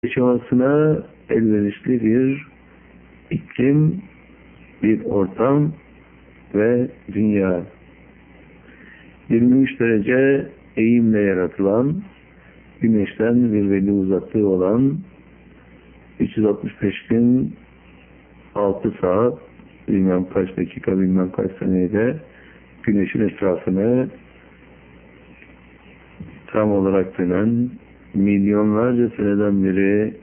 yaşamasına elverişli bir iklim, bir ortam ve dünya. 23 derece eğimle yaratılan, güneşten bir belli uzaklığı olan 365 gün 6 saat, bilmem kaç dakika, bilmem kaç saniyede güneşin etrafını tam olarak dönen, milyonlarca seneden beri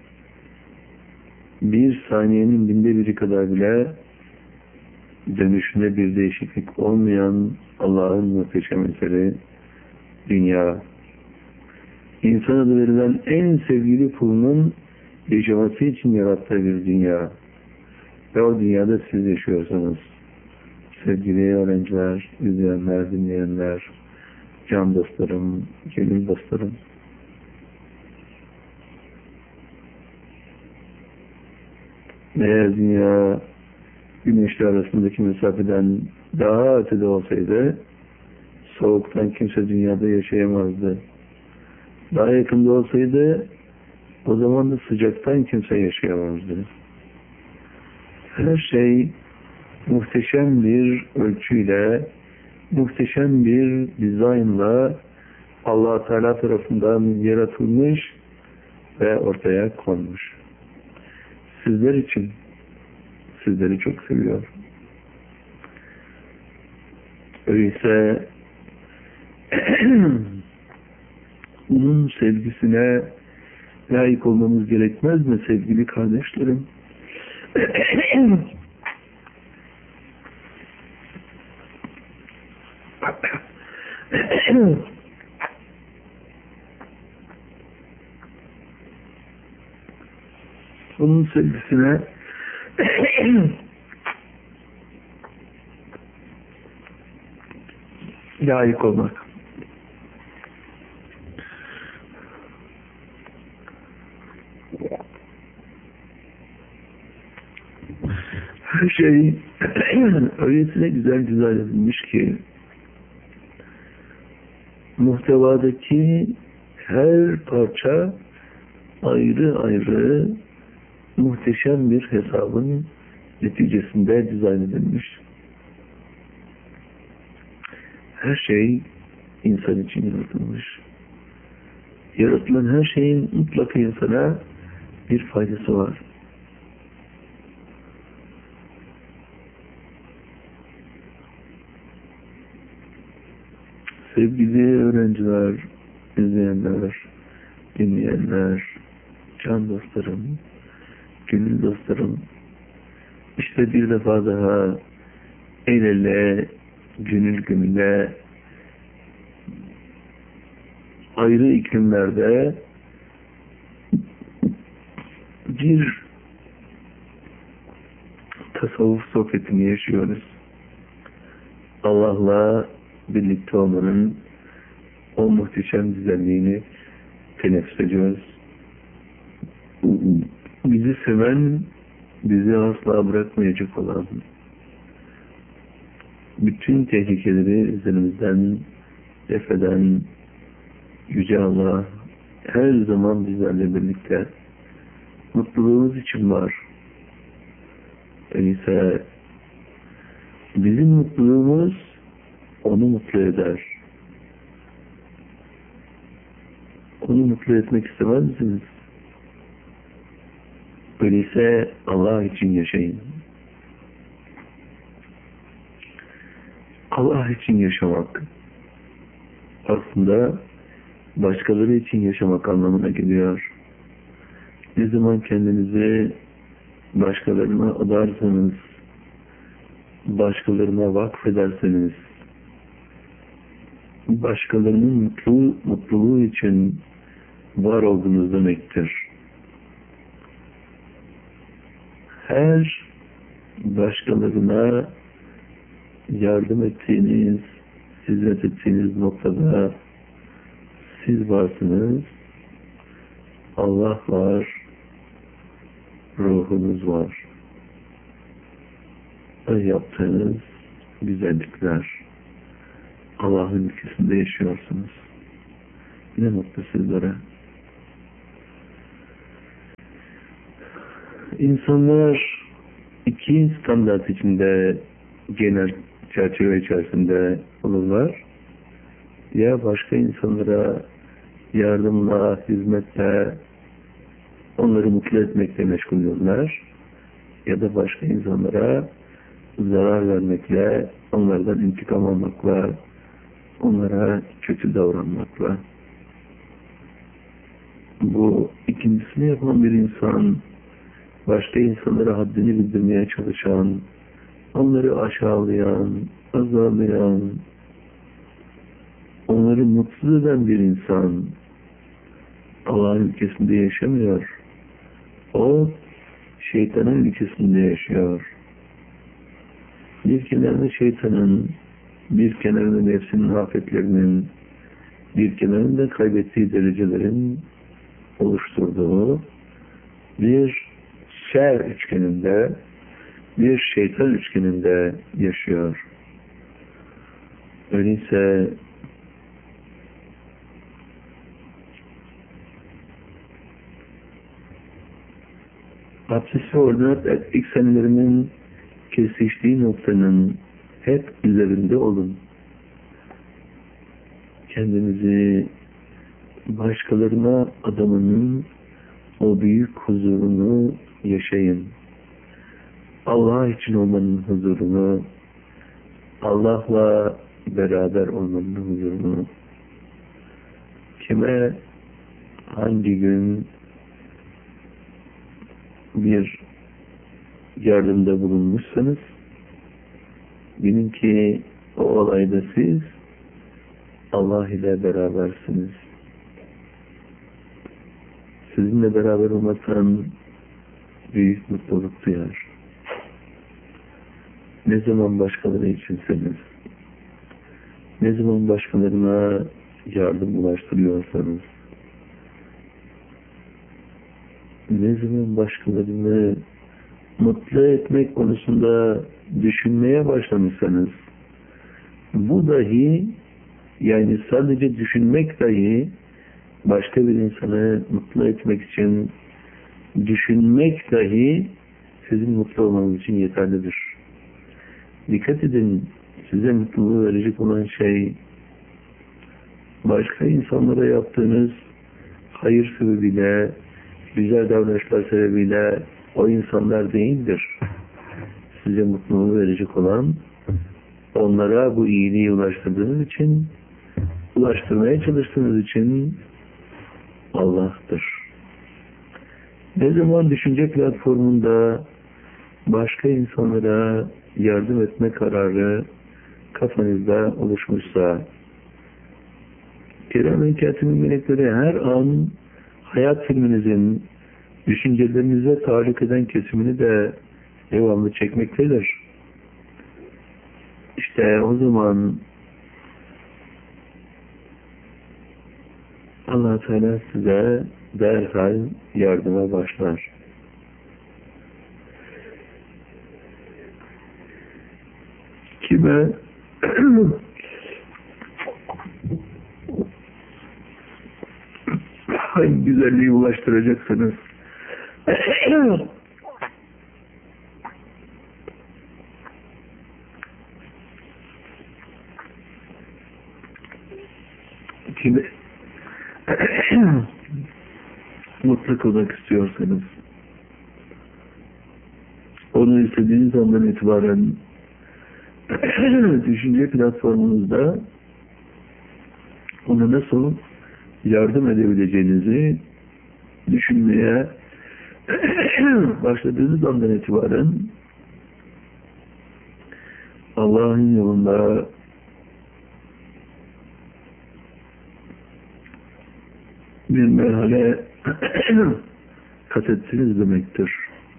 bir saniyenin binde biri kadar bile dönüşünde bir değişiklik olmayan Allah'ın muhteşem eseri dünya. İnsan adı verilen en sevgili kulunun yaşaması için yarattığı bir dünya. Ve o dünyada siz yaşıyorsunuz. Sevgili öğrenciler, izleyenler, dinleyenler, can dostlarım, gönül dostlarım. Eğer dünya güneşle arasındaki mesafeden daha ötede olsaydı, soğuktan kimse dünyada yaşayamazdı. Daha yakında olsaydı, o zaman da sıcaktan kimse yaşayamazdı. Her şey muhteşem bir ölçüyle, muhteşem bir dizaynla Allah Teala tarafından yaratılmış ve ortaya konmuş. Sizler için, sizleri çok seviyor. Öyleyse onun sevgisine layık olmamız gerekmez mi sevgili kardeşlerim? Onun sevgisine layık olmak. Her şey öylesine güzel dizayn edilmiş ki muhtevadaki her parça ayrı ayrı muhteşem bir hesabın neticesinde dizayn edilmiş. Her şey insan için yaratılmış. Yaratılan her şeyin mutlaka insana bir faydası var. Sevgili öğrenciler, izleyenler, dinleyenler, can dostlarım, gönül dostlarım, işte bir defa daha el ele, gönül gönüle, ayrı iklimlerde bir tasavvuf sohbetini yaşıyoruz. Allah'la birlikte olmanın o muhteşem güzelliğini teneffüs ediyoruz. Bizi seven, bizi asla bırakmayacak olan, bütün tehlikeleri üzerimizden def eden Yüce Allah her zaman bizlerle birlikte mutluluğumuz için var. Öyleyse bizim mutluluğumuz onu mutlu eder. Onu mutlu etmek istemez misiniz? Öyleyse Allah için yaşayın. Allah için yaşamak aslında başkaları için yaşamak anlamına geliyor. Ne zaman kendinizi başkalarına adarsanız, başkalarına vakfederseniz, başkalarının mutluluğu için var olduğunuz demektir. Her başkalarına yardım ettiğiniz, hizmet ettiğiniz noktada siz varsınız, Allah var, ruhunuz var. Ve yaptığınız güzellikler, Allah'ın ülkesinde yaşıyorsunuz. Ne mutlu sizlere. İnsanlar iki standart içinde, genel çerçeve içerisinde olurlar. Ya başka insanlara yardımla, hizmetle, onları mutlu etmekle meşgul olurlar. Ya da başka insanlara zarar vermekle, onlardan intikam almakla, onlara kötü davranmakla. Bu ikincisini yapan bir insan, başka insanlara haddini bildirmeye çalışan, onları aşağılayan, azarlayan, onları mutsuz eden bir insan Allah'ın ülkesinde yaşamıyor. O şeytanın ülkesinde yaşıyor. Bir kenarında şeytanın, bir kenarında nefsinin afetlerinin, bir kenarında kaybettiği derecelerin oluşturduğu bir şer üçgeninde, bir şeytan üçgeninde yaşıyor. Öyleyse absis ve ordinat eksenlerinin kesiştiği noktanın hep üzerinde olun. Kendinizi başkalarına adamanın o büyük huzurunu yaşayın. Allah için olmanın huzurunu, Allah'la beraber olmanın huzurunu, kime hangi gün bir yardımda bulunmuşsanız, bilin ki o olayda siz Allah ile berabersiniz. Sizinle beraber olmaktan büyük mutluluk duyar. Ne zaman başkaları içinseniz, ne zaman başkalarına yardım ulaştırıyorsanız, ne zaman başkalarını mutlu etmek konusunda düşünmeye başlamışsanız, bu dahi, yani sadece düşünmek dahi, başka bir insanı mutlu etmek için düşünmek dahi sizin mutlu olmanız için yeterlidir. Dikkat edin, size mutluluğu verecek olan şey, başka insanlara yaptığınız hayır sebebiyle, güzel davranışlar sebebiyle o insanlar değildir. Size mutluluğu verecek olan, onlara bu iyiliği ulaştırdığınız için, ulaştırmaya çalıştığınız için Allah'tır. Ne zaman düşünce platformunda başka insanlara yardım etme kararı kafanızda oluşmuşsa, Kiramen Kâtibîn melekleri her an hayat filminizin düşüncelerinize tahrik eden kesimini de devamlı çekmektedir. İşte o zaman Allah Teala size derhal yardıma başlar. Kime hangi güzelliği ulaştıracaksınız? Kime mutlu kılmak istiyorsanız, onu istediğiniz andan itibaren düşünce platformunuzda ona nasıl yardım edebileceğinizi düşünmeye başladığınız andan itibaren Allah'ın yolunda bir merhale kat ettiniz demektir.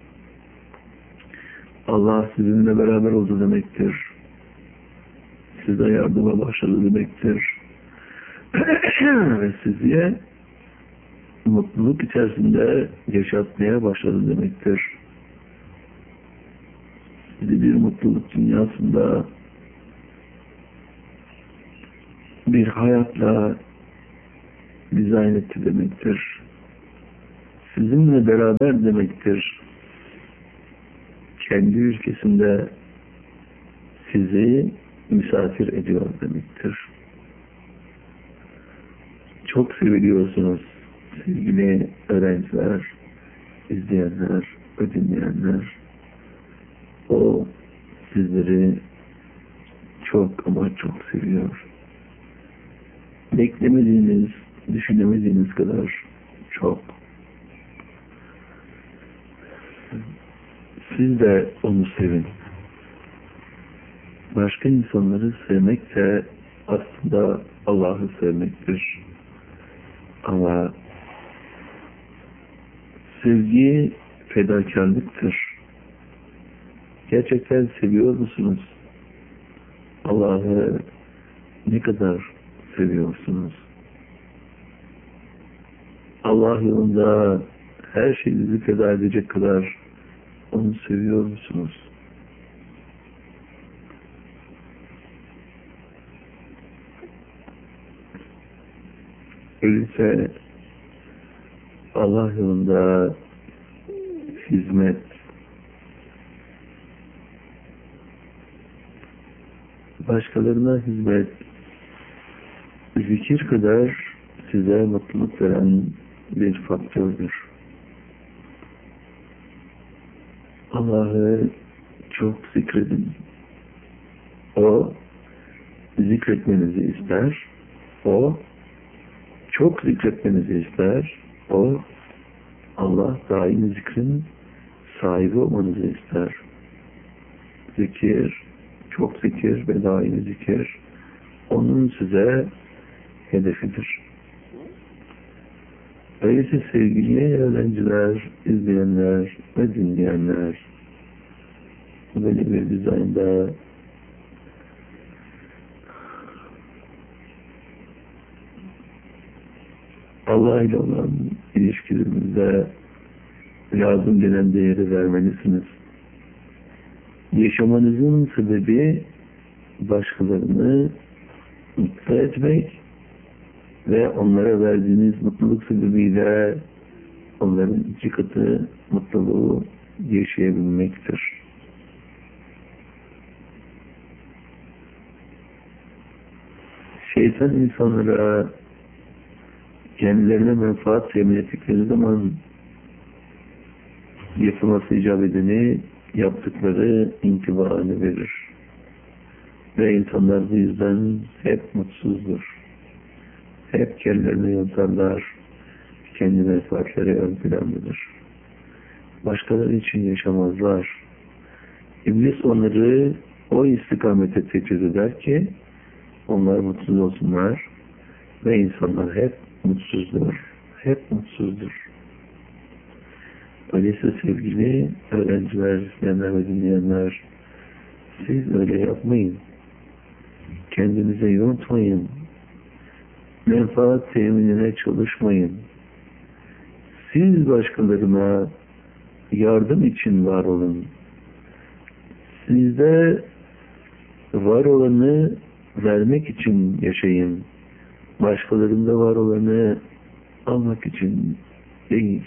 Allah sizinle beraber oldu demektir. Size yardıma başladı demektir. Ve sizi mutluluk içerisinde yaşatmaya başladı demektir. Sizi bir mutluluk dünyasında bir hayatla dizayn etti demektir. Sizinle beraber demektir. kendi ülkesinde sizi misafir ediyor demektir. Çok seviliyorsunuz sevgili öğrenciler, izleyenler ve dinleyenler. O sizleri çok ama çok seviyor. Beklemediğiniz, düşünemediğiniz kadar çok. Siz de onu sevin. Başka insanları sevmek de aslında Allah'ı sevmektir. Ama sevgi fedakarlıktır. Gerçekten seviyor musunuz? Allah'ı ne kadar seviyorsunuz? Allah yolunda her şeyinizi feda edecek kadar onu seviyor musunuz? Öyleyse Allah yolunda hizmet, başkalarına hizmet, zikir kadar size mutluluk veren bir faktördür. Allah'ı çok zikredin. O zikretmenizi ister. O çok zikretmenizi ister. O Allah daimi zikrin sahibi olmanızı ister. Zikir, çok zikir ve daimi zikir onun size hedefidir. Öyleyse sevgili öğrenciler, izleyenler ve dinleyenler, böyle bir dizaynda Allah ile olan ilişkilerimizde lazım gelen değeri vermelisiniz. Yaşamanızın sebebi başkalarını mutlu etmek ve onlara verdiğiniz mutluluk sebebiyle onların 2 katı mutluluğu yaşayabilmektir. Şeytan insanlara kendilerine menfaat temin ettikleri zaman yapılması icap edeni yaptıkları intibaını verir. Ve insanlar bu yüzden hep mutsuzdur. Hep kendilerine yöntemler, kendi menfaatleri ön plandadır. Başkaları için yaşamazlar. İblis onları o istikamete teçhiz eder ki onlar mutsuz olsunlar ve insanlar hep mutsuzdur. Hep mutsuzdur. Öyleyse sevgili öğrenciler, izleyenler ve dinleyenler, siz öyle yapmayın. Kendinize yontmayın. Menfaat teminine çalışmayın. Siz başkalarına yardım için var olun. Sizde var olanı vermek için yaşayın. Başkalarında var olanı almak için değil.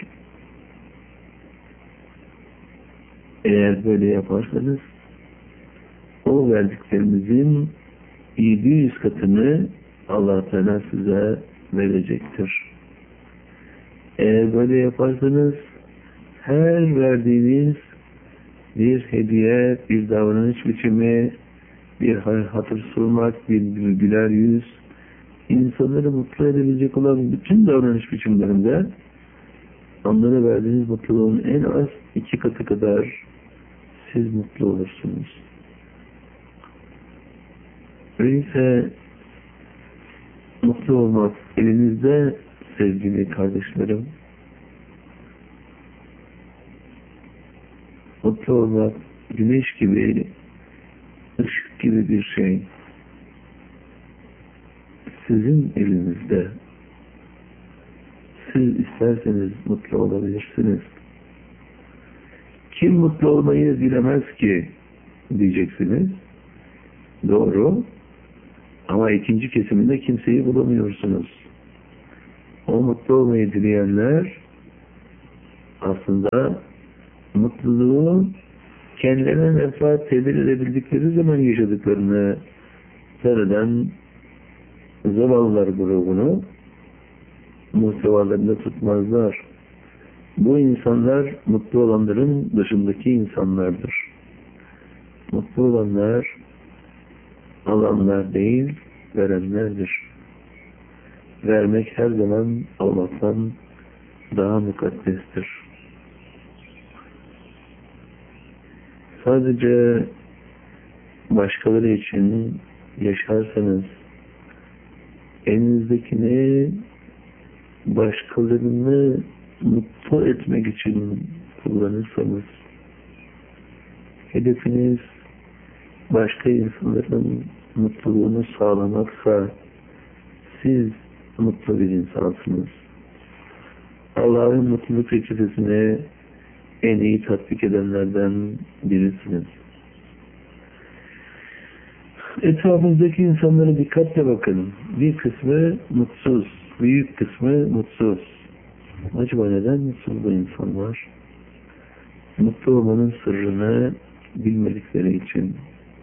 Eğer böyle yaparsanız o verdiklerinizin 700 katını Allah Teala size verecektir. Eğer böyle yaparsanız her verdiğiniz bir hediye, bir davranış biçimi, bir hatır sormak, bir güler yüz, insanları mutlu edebilecek olan bütün davranış biçimlerinde onlara verdiğiniz mutluluğun en az 2 katı kadar siz mutlu olursunuz. Öyleyse mutlu olmak elinizde sevgili kardeşlerim. Mutlu olmak güneş gibi, ışık gibi bir şey. Sizin elinizde. Siz isterseniz mutlu olabilirsiniz. Kim mutlu olmayı dilemez ki diyeceksiniz. Doğru. Ama ikinci kesiminde kimseyi bulamıyorsunuz. O mutlu olmayı dileyenler aslında mutluluğu kendilerine menfaat temin edebildikleri zaman yaşadıklarını seyreden zavallılar grubunu muhtevalarında tutmazlar. Bu insanlar mutlu olanların dışındaki insanlardır. Mutlu olanlar alanlar değil, verenlerdir. Vermek her zaman almaktan daha mukaddestir. Sadece başkaları için yaşarsanız, elinizdekini başkalarını mutlu etmek için kullanırsanız, hedefiniz başka insanların mutluluğunu sağlamaksa, siz mutlu bir insansınız. Allah'ın mutluluk reçetesini en iyi tatbik edenlerden birisiniz. Etrafınızdaki insanlara dikkatle bakın. Bir kısmı mutsuz, büyük kısmı mutsuz. Acaba neden mutsuz bu insanlar? Mutlu olmanın sırrını bilmedikleri için.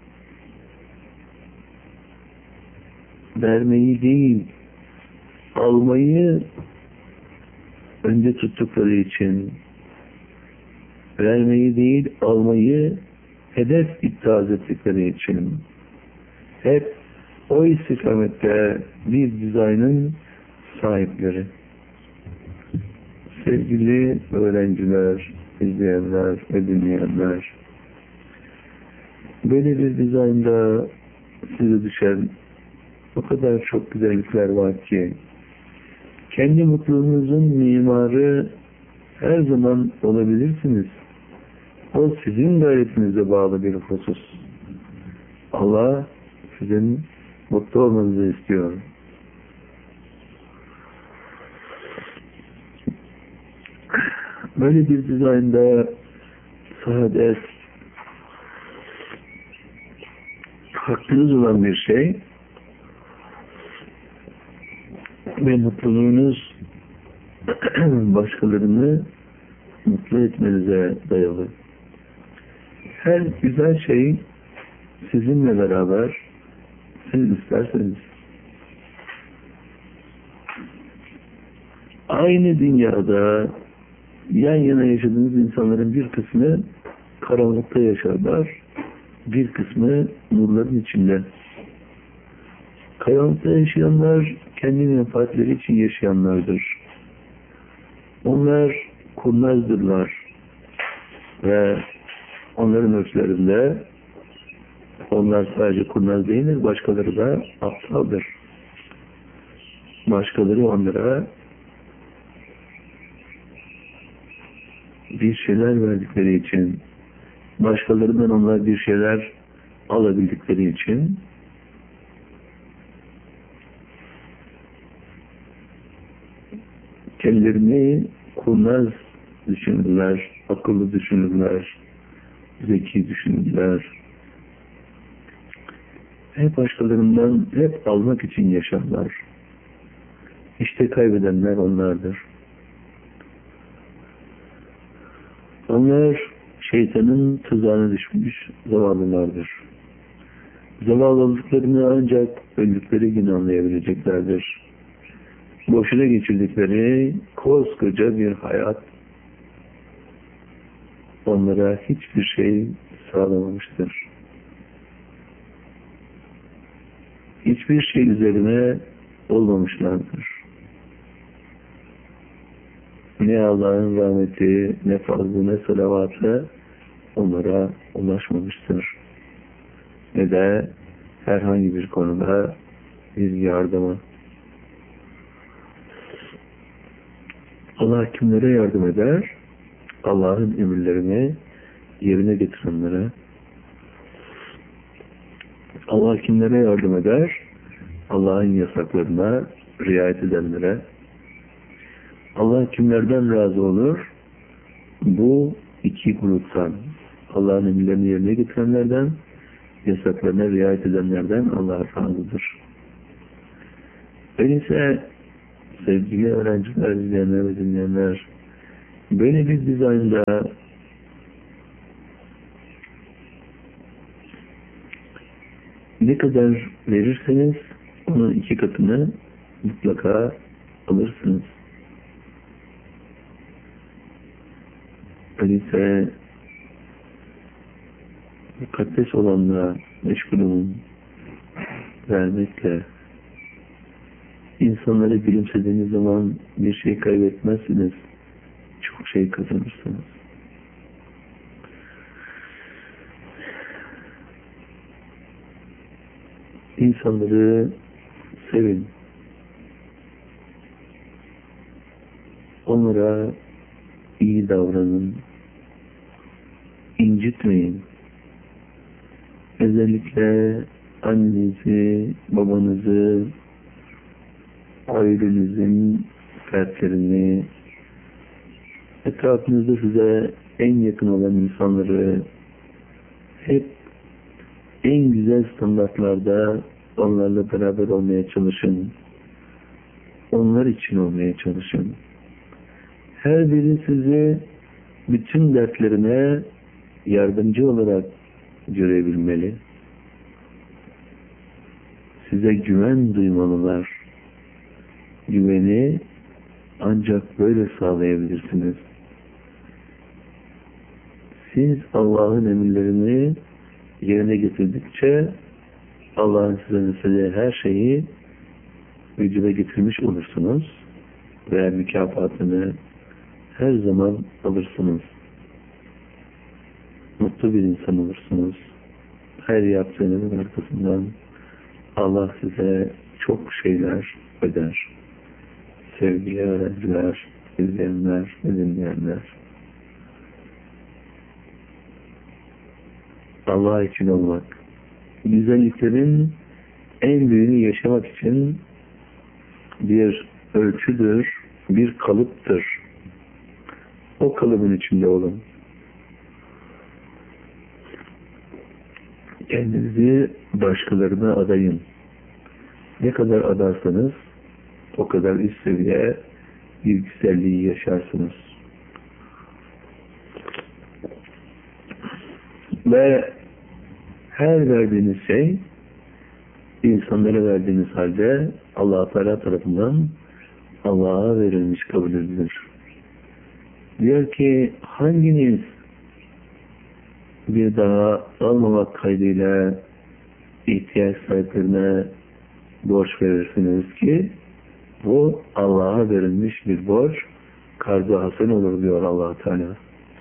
Vermeyi değil, almayı önce tuttukları için, vermeyi değil, almayı hedef iddia ettikleri için, hep o istikamette bir dizaynın sahipleri. Sevgili öğrenciler, izleyenler ve dinleyenler, böyle bir dizaynda size düşen o kadar çok güzellikler var ki, kendi mutluluğunuzun mimarı her zaman olabilirsiniz. O sizin gayretinize bağlı bir husus. Allah sizin mutlu olmanızı istiyor. Böyle bir dizaynda saadet, hakkınız olan bir şey ve mutluluğunuz başkalarını mutlu etmenize dayalı. Her güzel şey sizinle beraber, siz isterseniz aynı dünyada yan yana yaşadığınız insanların bir kısmı karanlıkta yaşarlar, bir kısmı nurların içinde. Karanlıkta yaşayanlar kendi menfaatleri için yaşayanlardır. Onlar kurnazdırlar ve onların ölçülerinde onlar sadece kurnaz değildir, başkaları da aptaldır. Başkaları onlara bir şeyler verdikleri için, başkalarından onlar bir şeyler alabildikleri için kendilerini kurnaz düşünürler, akıllı düşünürler, zeki düşünürler. Hep başkalarından hep almak için yaşarlar. İşte kaybedenler onlardır. Onlar şeytanın tuzağına düşmüş zavallılardır. Zavallı olduklarını ancak öldükleri gün anlayabileceklerdir. Boşuna geçirdikleri koskoca bir hayat onlara hiçbir şey sağlamamıştır. Hiçbir şey üzerine olmamışlardır. Ne Allah'ın rahmeti, ne fazlı, ne salavatı onlara ulaşmamıştır. Ne de herhangi bir konuda bir yardımı. Allah kimlere yardım eder? Allah'ın emirlerini yerine getirenlere. Allah kimlere yardım eder? Allah'ın yasaklarına riayet edenlere. Allah kimlerden razı olur? Bu iki gruptan. Allah'ın emirlerini yerine getirenlerden, yasaklarına riayet edenlerden Allah razıdır. Öyleyse sevgili öğrenciler, izleyenler ve dinleyenler, böyle bir dizaynda ne kadar verirseniz onun 2 katını mutlaka alırsınız. Öyleyse mukaddes olanla meşgul olun, vermekle. İnsanları gülümsediğiniz zaman bir şey kaybetmezsiniz, çok şey kazanırsınız. İnsanları sevin. Onlara iyi davranın. İncitmeyin. Özellikle annenizi, babanızı, ailenizin fertlerini, etrafınızda size en yakın olan insanları hep en güzel standartlarda onlarla beraber olmaya çalışın. Onlar için olmaya çalışın. Her biri sizi bütün dertlerine yardımcı olarak görebilmeli. Size güven duymalılar. Güveni ancak böyle sağlayabilirsiniz. Siz Allah'ın emirlerini yerine getirdikçe Allah'ın size istediği her şeyi vücuda getirmiş olursunuz ve mükafatını her zaman alırsınız. Mutlu bir insan olursunuz. Her yaptığınızın arkasından Allah size çok şeyler öder. Sevgili öğrenciler, izleyenler ve dinleyenler. Allah için olmak. Güzelliklerin en büyüğünü yaşamak için bir ölçüdür, bir kalıptır. O kalıbın içinde olun. Kendinizi başkalarına adayın. Ne kadar adarsanız o kadar üst seviye bir güzelliği yaşarsınız. Ve her verdiğiniz şey insanlara verdiğiniz halde Allah-u Teala tarafından Allah'a verilmiş kabul edilir. Diyor ki hanginiz bir daha almamak kaydıyla ihtiyaç sahiplerine borç verirsiniz ki bu Allah'a verilmiş bir borç, karz-ı hasen olur diyor Allah Teala.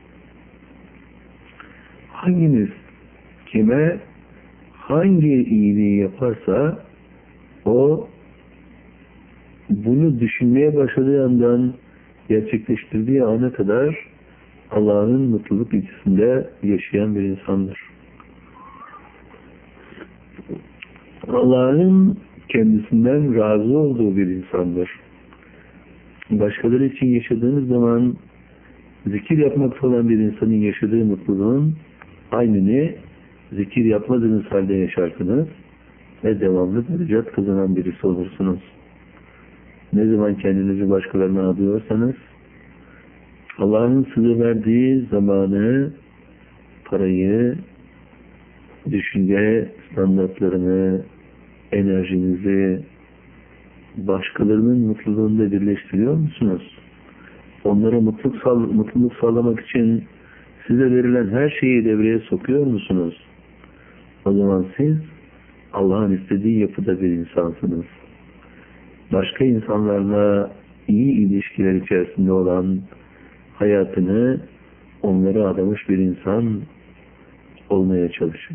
Hanginiz kime hangi iyiliği yaparsa o bunu düşünmeye başladığı andan gerçekleştirdiği ana kadar Allah'ın mutluluk içinde yaşayan bir insandır. Allah'ın kendisinden razı olduğu bir insandır. Başkaları için yaşadığınız zaman zikir yapmakta olan bir insanın yaşadığı mutluluğun aynını zikir yapmadığınız halde yaşarsınız ve devamlı derecat kazanan birisi olursunuz. Ne zaman kendinizi başkalarına adıyorsanız Allah'ın size verdiği zamanı, parayı, düşünce standartlarını, enerjinizi başkalarının mutluluğunda birleştiriyor musunuz? Onlara mutluluk sağlamak için size verilen her şeyi devreye sokuyor musunuz? O zaman siz Allah'ın istediği yapıda bir insansınız. Başka insanlarla iyi ilişkiler içerisinde olan hayatını onlara adamış bir insan olmaya çalışın.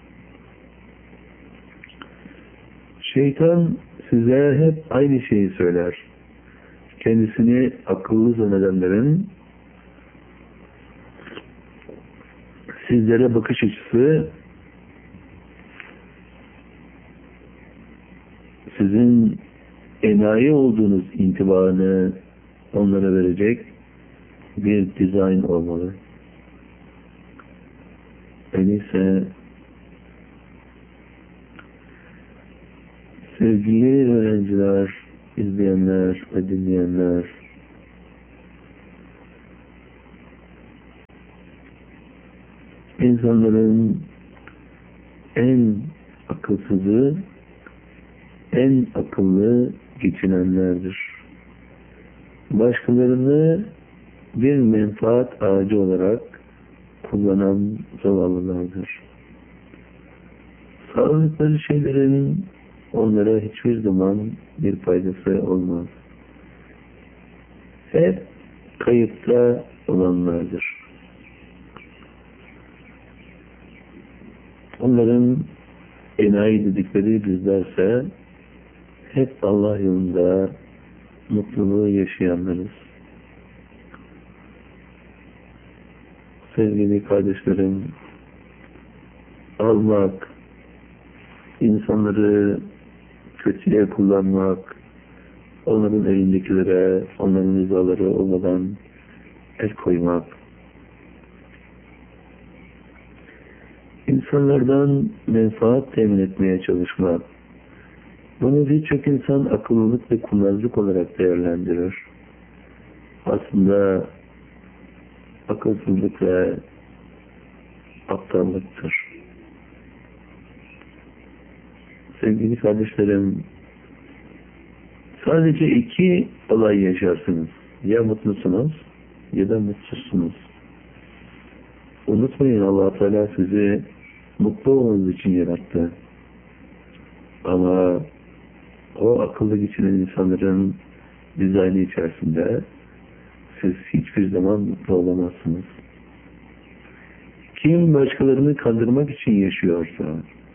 Şeytan size hep aynı şeyi söyler. Kendisini akıllı zannedenlerin sizlere bakış açısı sizin enayi olduğunuz intibanı onlara verecek bir dizayn olmalı. Öyleyse sevgili öğrenciler, izleyenler ve dinleyenler, insanların en akılsızı en akıllı geçinenlerdir. Başkalarını bir menfaat ağacı olarak kullanan zavallılardır. Sağladıkları şeylerin onlara hiçbir zaman bir faydası olmaz. Hep kayıpta olanlardır. Onların enayi dedikleri bizlerse hep Allah yolunda mutluluğu yaşayanlarız. Sevgili kardeşlerim, almak, insanları kötüye kullanmak, onların elindekilere, onların rızaları olmadan el koymak, insanlardan menfaat temin etmeye çalışmak, bunu birçok insan akıllılık ve kurnazlık olarak değerlendirir. Aslında akılsızlık ve aptallıktır. Sevgili kardeşlerim, sadece iki olay yaşarsınız. Ya mutlusunuz ya da mutsuzsunuz. Unutmayın, Allah Teala sizi mutlu olmanız için yarattı. Ama o akıllı geçinen insanların dizaynı içerisinde siz hiçbir zaman mutlu olamazsınız. Kim başkalarını kandırmak için yaşıyorsa,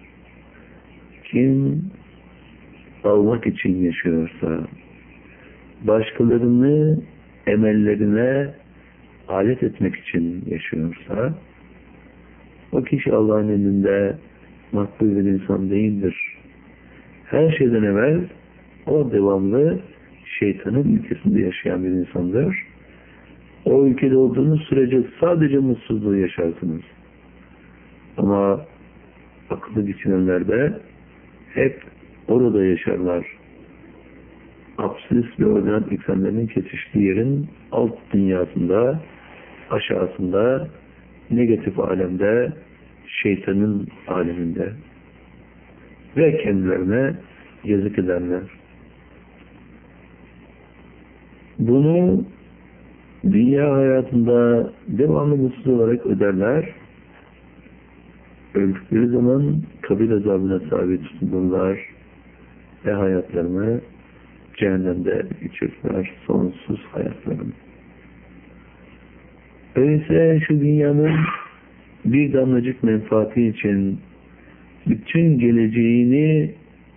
kim almak için yaşıyorsa, başkalarını emellerine alet etmek için yaşıyorsa, o kişi Allah'ın elinde makbul bir insan değildir. Her şeyden evvel o devamlı şeytanın ülkesinde yaşayan bir insandır. O ülkede olduğunuz sürece sadece mutsuzluğu yaşarsınız. Ama akıllı geçinenler de hep orada yaşarlar. Absis ve ordinat eksenlerinin kesiştiği yerin alt dünyasında, aşağısında, negatif alemde, şeytanın aleminde ve kendilerine yazık ederler. Bunu dünya hayatında devamlı mutsuz olarak öderler. Öldükleri zaman kabir azabına tabi tutulurlar ve hayatlarını cehennemde geçirirler, sonsuz hayatlarını. Öyleyse şu dünyanın bir damlacık menfaati için bütün geleceğini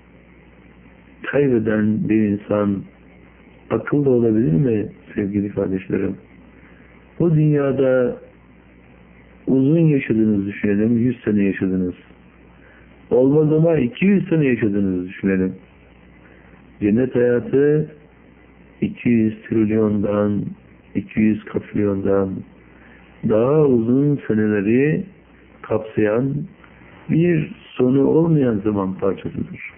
kaybeden bir insan akıllı olabilir mi sevgili kardeşlerim? Bu dünyada uzun yaşadığınızı düşünelim, 100 sene yaşadınız. Olmaz ama 200 sene yaşadığınızı düşünelim. Cennet hayatı 200 trilyondan, 200 katrilyondan daha uzun seneleri kapsayan bir sonu olmayan zaman parçasıdır.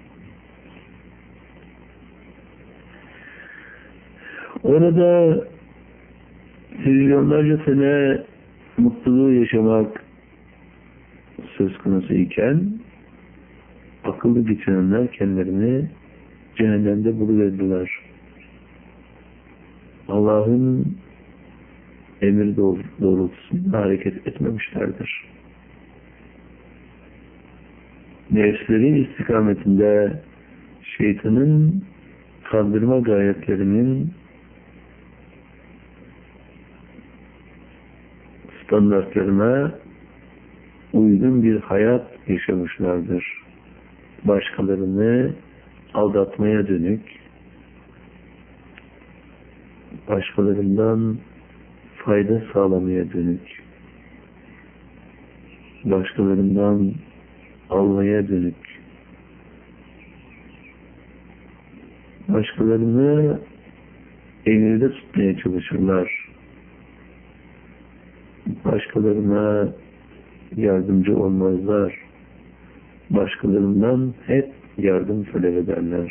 Orada trilyonlarca sene mutluluğu yaşamak söz konusu iken akıllı geçinenler kendilerini cehennemde buluverdiler. Allah'ın emir doğrultusunda hareket etmemişlerdir. Nefsleri istikametinde şeytanın kandırma gayretlerinin standartlarına uygun bir hayat yaşamışlardır. Başkalarını aldatmaya dönük, başkalarından fayda sağlamaya dönük, başkalarından almaya dönük, başkalarını elinde tutmaya çalışırlar. Başkalarına yardımcı olmazlar. Başkalarından hep yardım talep ederler.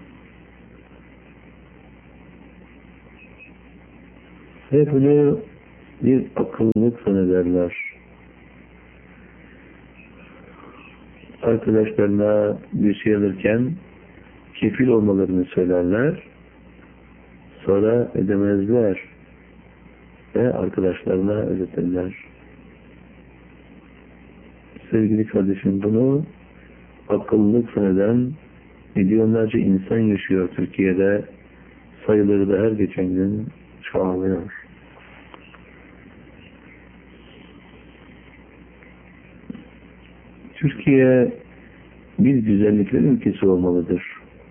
Hep bunu bir akıllılık zannederler. arkadaşlarına bir şey alırken kefil olmalarını söylerler. Sonra ödemezler ve arkadaşlarına ödetirler. Sevgili kardeşim, bunu akıllılık saneden milyonlarca insan yaşıyor Türkiye'de. Sayıları da her geçen gün çoğalıyor. Türkiye bir güzellikler ülkesi olmalıdır.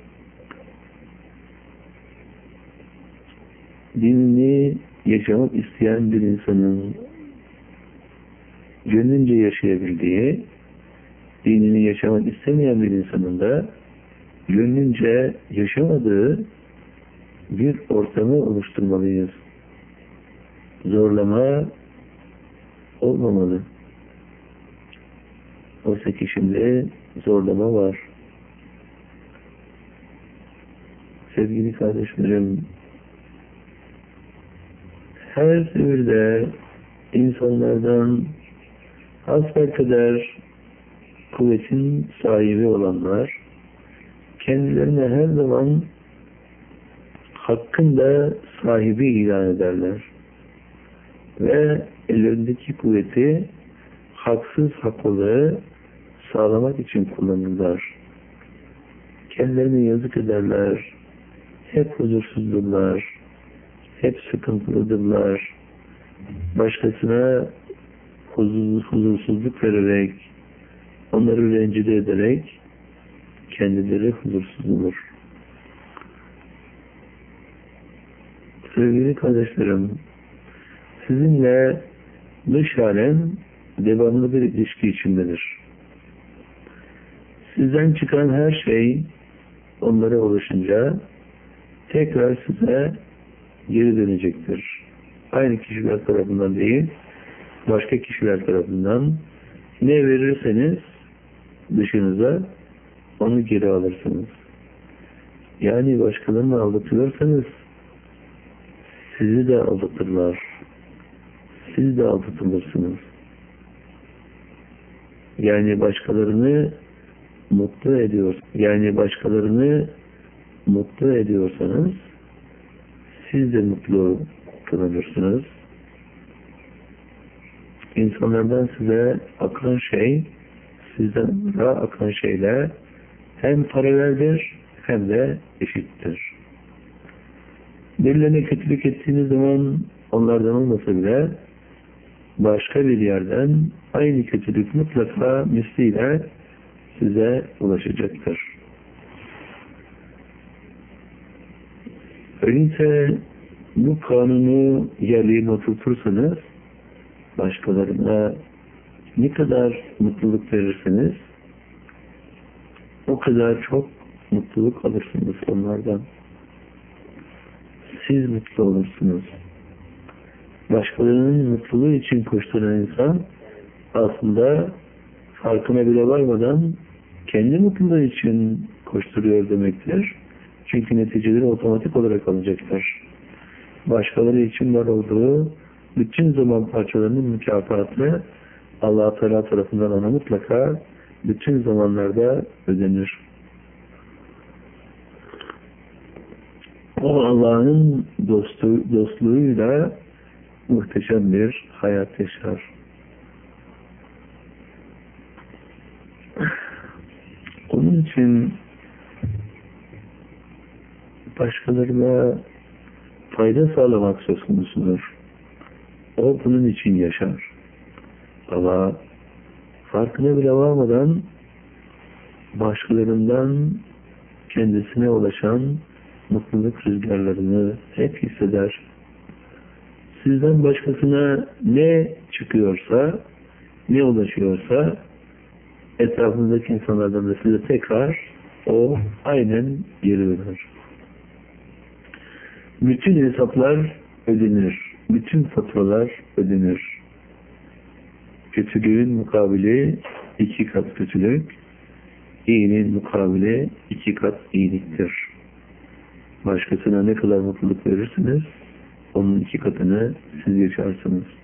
Dinini yaşamak isteyen bir insanın gönlünce yaşayabildiği, dinini yaşamak istemeyen bir insanın da gönlünce yaşamadığı bir ortamı oluşturmalıyız. Zorlama olmamalı. Oysa ki şimdi zorlama var. Sevgili kardeşlerim, her devirde insanlardan hasbelkader kuvvetin sahibi olanlar kendilerine her zaman hakkın da sahibi ilan ederler. Ve ellerindeki kuvveti haksız haklılığı sağlamak için kullanırlar. Kendilerine yazık ederler. Hep huzursuzdurlar. Hep sıkıntılıdırlar. Başkasına huzursuzluk vererek, onları rencide ederek kendileri huzursuz olur. Sevgili kardeşlerim, sizinle dış alem devamlı bir ilişki içindedir. Sizden çıkan her şey onlara ulaşınca tekrar size geri dönecektir. Aynı kişiler tarafından değil, başka kişiler tarafından ne verirseniz dışınıza onu geri alırsınız. Yani başkalarını aldatıyorsanız sizi de aldatırlar. Siz de aldatılırsınız. Yani başkalarını mutlu ediyorsanız siz de mutlu kılınırsınız. İnsanlardan size akan şey, sizden akan şeyle hem paraleldir hem de eşittir. Birilerine kötülük ettiğiniz zaman onlardan olmasa bile başka bir yerden aynı kötülük mutlaka misliyle size ulaşacaktır. Öyleyse bu kanunu yerine oturtursanız başkalarına ne kadar mutluluk verirseniz o kadar çok mutluluk alırsınız onlardan. Siz mutlu olursunuz. Başkalarının mutluluğu için koşturan insan aslında farkına bile varmadan kendi mutluluğu için koşturuyor demektir. Çünkü neticeleri otomatik olarak alacaktır. Başkaları için var olduğu bütün zaman parçalarının mükafatı Allah Teala tarafından ona mutlaka bütün zamanlarda ödenir. O Allah'ın dostluğuyla muhteşem bir hayat yaşar. Onun için başkalarına fayda sağlamak söz konusudur. O bunun için yaşar. Ama farkına bile varmadan başkalarından kendisine ulaşan mutluluk rüzgarlarını hep hisseder. Sizden başkasına ne çıkıyorsa, ne ulaşıyorsa etrafındaki insanlardan da size tekrar o aynen geri döner. Bütün hesaplar ödenir. Bütün faturalar ödenir. Kötülüğün mukabili 2 kat kötülük, iyinin mukabili 2 kat iyiliktir. Başkasına ne kadar mutluluk verirsiniz, onun 2 katını siz yaşarsınız.